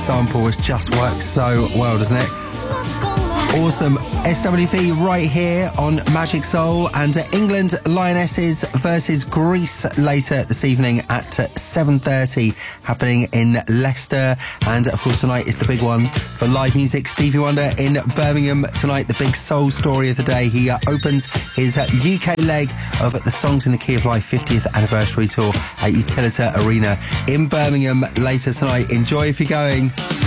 sample, which just works so well, doesn't it? Awesome. SWV right here on Magic Soul, and England Lionesses versus Greece later this evening at 7:30, happening in Leicester. And of course tonight is the big one for live music. Stevie Wonder in Birmingham tonight, the big soul story of the day. He opens his UK leg of the Songs in the Key of Life 50th anniversary tour at Utilita Arena in Birmingham later tonight. Enjoy if you're going.